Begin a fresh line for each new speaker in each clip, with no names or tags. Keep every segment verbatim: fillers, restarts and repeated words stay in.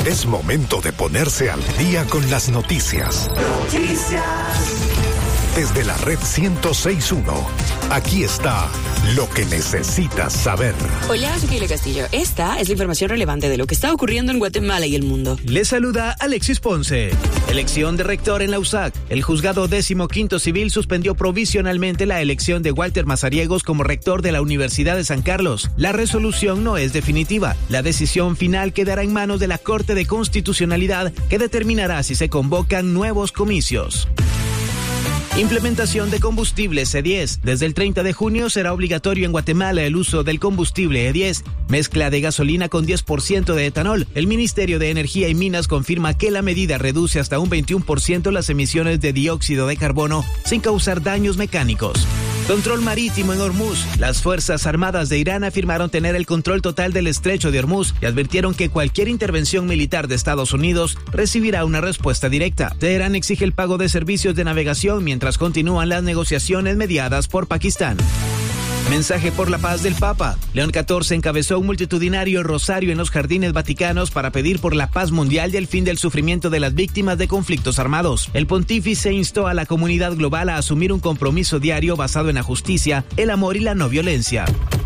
Es momento de ponerse al día con las noticias.
Noticias.
Desde la red ciento seis punto uno, aquí está lo que necesitas saber.
Hola, soy Kile Castillo. Esta es la información relevante de lo que está ocurriendo en Guatemala y el mundo.
Les saluda Alexis Ponce. Elección de rector en la U S A C. El juzgado décimo quinto civil suspendió provisionalmente la elección de Walter Mazariegos como rector de la Universidad de San Carlos. La resolución no es definitiva. La decisión final quedará en manos de la Corte de Constitucionalidad, que determinará si se convocan nuevos comicios. Implementación de combustibles E diez. Desde el treinta de junio será obligatorio en Guatemala el uso del combustible E diez, mezcla de gasolina con diez por ciento de etanol. El Ministerio de Energía y Minas confirma que la medida reduce hasta un veintiuno por ciento las emisiones de dióxido de carbono sin causar daños mecánicos. Control marítimo en Hormuz. Las Fuerzas Armadas de Irán afirmaron tener el control total del estrecho de Hormuz y advirtieron que cualquier intervención militar de Estados Unidos recibirá una respuesta directa. Teherán exige el pago de servicios de navegación mientras continúan las negociaciones mediadas por Pakistán. Mensaje por la paz del Papa. León catorce encabezó un multitudinario rosario en los jardines vaticanos para pedir por la paz mundial y el fin del sufrimiento de las víctimas de conflictos armados. El pontífice instó a la comunidad global a asumir un compromiso diario basado en la justicia, el amor y la no violencia.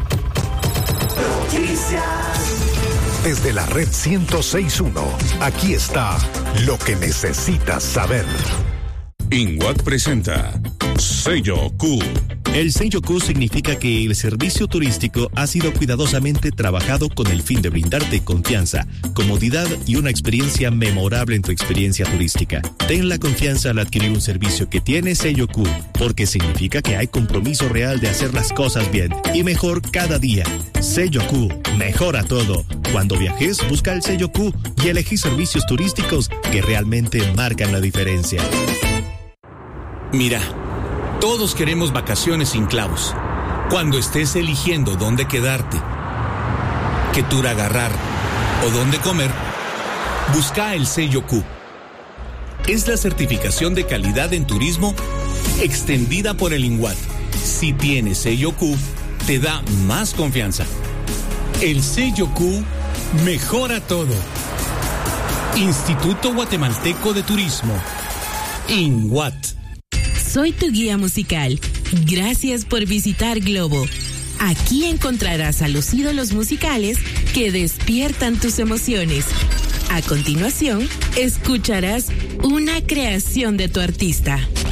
Desde la red ciento seis punto uno, aquí está lo que necesitas saber.
INWAT presenta Sello Q.
El sello Q significa que el servicio turístico ha sido cuidadosamente trabajado con el fin de brindarte confianza, comodidad y una experiencia memorable en tu experiencia turística. Ten la confianza al adquirir un servicio que tiene sello Q, porque significa que hay compromiso real de hacer las cosas bien y mejor cada día. Sello Q, mejora todo. Cuando viajes, busca el sello Q y elegí servicios turísticos que realmente marcan la diferencia.
Mira, todos queremos vacaciones sin clavos. Cuando estés eligiendo dónde quedarte, qué tour agarrar o dónde comer, busca el sello Q. Es la certificación de calidad en turismo extendida por el INWAT. Si tienes sello Q, te da más confianza. El sello Q mejora todo. Instituto Guatemalteco de Turismo. INWAT.
Soy tu guía musical. Gracias por visitar Globo. Aquí encontrarás a los ídolos musicales que despiertan tus emociones. A continuación, escucharás una creación de tu artista.